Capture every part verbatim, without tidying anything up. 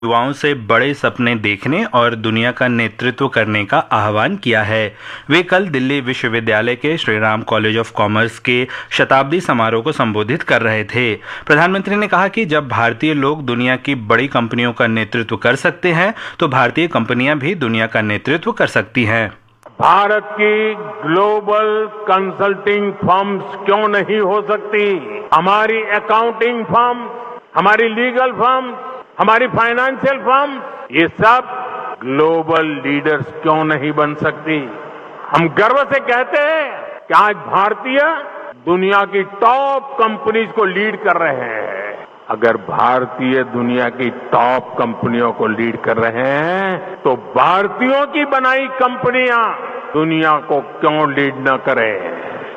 युवाओं से बड़े सपने देखने और दुनिया का नेतृत्व करने का आह्वान किया है। वे कल दिल्ली विश्वविद्यालय के श्रीराम कॉलेज ऑफ कॉमर्स के शताब्दी समारोह को संबोधित कर रहे थे। प्रधानमंत्री ने कहा कि जब भारतीय लोग दुनिया की बड़ी कंपनियों का नेतृत्व कर सकते हैं तो भारतीय कंपनियां भी दुनिया का नेतृत्व कर सकती हैं। भारत की ग्लोबल कंसल्टिंग फर्म्स क्यों नहीं हो सकती? हमारी अकाउंटिंग फर्म, हमारी लीगल फर्म, हमारी फाइनेंशियल फर्म, ये सब ग्लोबल लीडर्स क्यों नहीं बन सकती? हम गर्व से कहते हैं कि आज भारतीय दुनिया की टॉप कंपनीज को लीड कर रहे हैं। अगर भारतीय दुनिया की टॉप कंपनियों को लीड कर रहे हैं तो भारतीयों की बनाई कंपनियां दुनिया को क्यों लीड न करें?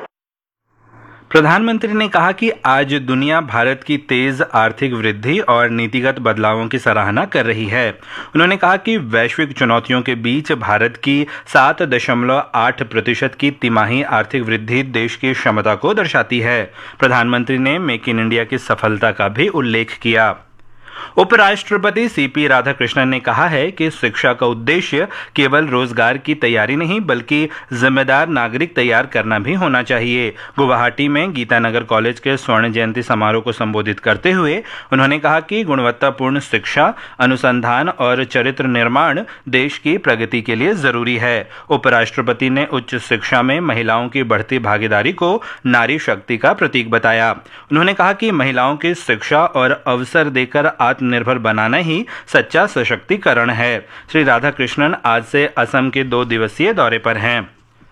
प्रधानमंत्री ने कहा कि आज दुनिया भारत की तेज आर्थिक वृद्धि और नीतिगत बदलावों की सराहना कर रही है। उन्होंने कहा कि वैश्विक चुनौतियों के बीच भारत की सात दशमलव आठ प्रतिशत की तिमाही आर्थिक वृद्धि देश की क्षमता को दर्शाती है। प्रधानमंत्री ने मेक इन इंडिया की सफलता का भी उल्लेख किया। उपराष्ट्रपति सी पी राधाकृष्णन ने कहा है कि शिक्षा का उद्देश्य केवल रोजगार की तैयारी नहीं बल्कि जिम्मेदार नागरिक तैयार करना भी होना चाहिए। गुवाहाटी में गीतानगर कॉलेज के स्वर्ण जयंती समारोह को संबोधित करते हुए उन्होंने कहा कि गुणवत्तापूर्ण शिक्षा, अनुसंधान और चरित्र निर्माण देश की प्रगति के लिए जरूरी है। उपराष्ट्रपति ने उच्च शिक्षा में महिलाओं की बढ़ती भागीदारी को नारी शक्ति का प्रतीक बताया। उन्होंने कहा कि महिलाओं की शिक्षा और अवसर देकर आत्मनिर्भर बनाना ही सच्चा सशक्तिकरण है। श्री राधाकृष्णन आज से असम के दो दिवसीय दौरे पर हैं।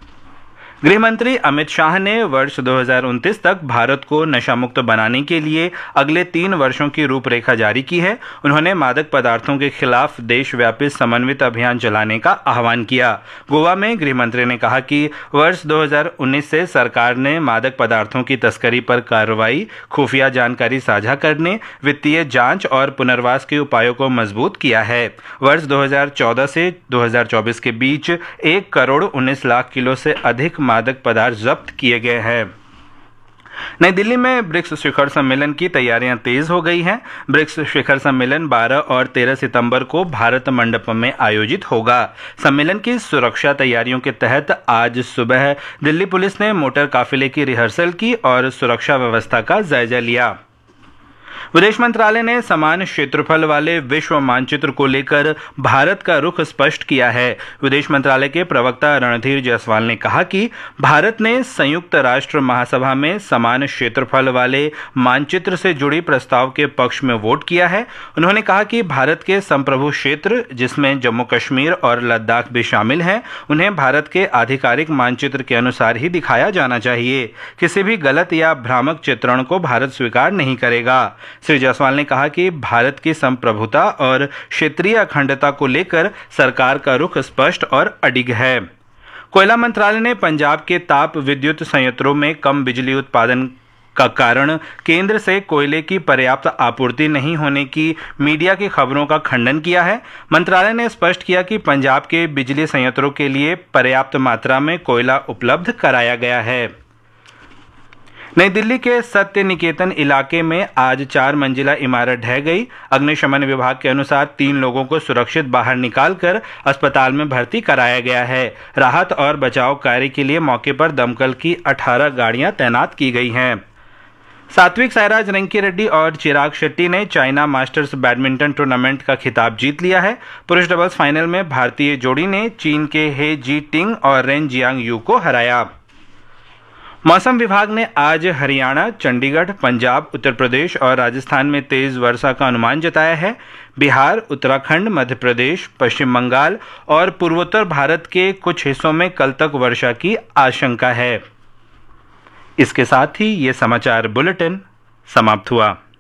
गृह मंत्री अमित शाह ने वर्ष दो हज़ार उनतीस तक भारत को नशा मुक्त बनाने के लिए अगले तीन वर्षों की रूपरेखा जारी की है। उन्होंने मादक पदार्थों के खिलाफ देशव्यापी समन्वित अभियान चलाने का आह्वान किया। गोवा में गृह मंत्री ने कहा कि वर्ष दो हज़ार उन्नीस से सरकार ने मादक पदार्थों की तस्करी पर कार्रवाई, खुफिया जानकारी साझा करने, वित्तीय जांच और पुनर्वास के उपायों को मजबूत किया है। वर्ष दो हज़ार चौदह से दो हज़ार चौबीस के बीच एक करोड़ उन्नीस लाख किलो से अधिक मादक पदार्थ जब्त किए गए हैं। नई दिल्ली में ब्रिक्स शिखर सम्मेलन की तैयारियां तेज हो गई हैं। ब्रिक्स शिखर सम्मेलन बारह और तेरह सितंबर को भारत मंडपम में आयोजित होगा। सम्मेलन की सुरक्षा तैयारियों के तहत आज सुबह दिल्ली पुलिस ने मोटर काफिले की रिहर्सल की और सुरक्षा व्यवस्था का जायजा लिया। विदेश मंत्रालय ने समान क्षेत्रफल वाले विश्व मानचित्र को लेकर भारत का रुख स्पष्ट किया है। विदेश मंत्रालय के प्रवक्ता रणधीर जायसवाल ने कहा कि भारत ने संयुक्त राष्ट्र महासभा में समान क्षेत्रफल वाले मानचित्र से जुड़ी प्रस्ताव के पक्ष में वोट किया है। उन्होंने कहा कि भारत के संप्रभु क्षेत्र, जिसमें जम्मू कश्मीर और लद्दाख भी शामिल हैं, उन्हें भारत के आधिकारिक मानचित्र के अनुसार ही दिखाया जाना चाहिए। किसी भी गलत या भ्रामक चित्रण को भारत स्वीकार नहीं करेगा। श्री जायसवाल ने कहा कि भारत की संप्रभुता और क्षेत्रीय अखंडता को लेकर सरकार का रुख स्पष्ट और अडिग है। कोयला मंत्रालय ने पंजाब के ताप विद्युत संयंत्रों में कम बिजली उत्पादन का कारण केंद्र से कोयले की पर्याप्त आपूर्ति नहीं होने की मीडिया की खबरों का खंडन किया है। मंत्रालय ने स्पष्ट किया कि पंजाब के बिजली संयंत्रों के लिए पर्याप्त मात्रा में कोयला उपलब्ध कराया गया है। नई दिल्ली के सत्य निकेतन इलाके में आज चार मंजिला इमारत ढह गई। अग्निशमन विभाग के अनुसार तीन लोगों को सुरक्षित बाहर निकालकर अस्पताल में भर्ती कराया गया है। राहत और बचाव कार्य के लिए मौके पर दमकल की अठारह गाड़ियां तैनात की गई हैं। सात्विक साईराज रंकी रेड्डी और चिराग शेट्टी ने चाइना मास्टर्स बैडमिंटन टूर्नामेंट का खिताब जीत लिया है। पुरुष डबल्स फाइनल में भारतीय जोड़ी ने चीन के हे जी टिंग और रेन जियांग यू को हराया। मौसम विभाग ने आज हरियाणा, चंडीगढ़, पंजाब, उत्तर प्रदेश और राजस्थान में तेज वर्षा का अनुमान जताया है। बिहार, उत्तराखंड, मध्य प्रदेश, पश्चिम बंगाल और पूर्वोत्तर भारत के कुछ हिस्सों में कल तक वर्षा की आशंका है। इसके साथ ही ये समाचार बुलेटिन समाप्त हुआ।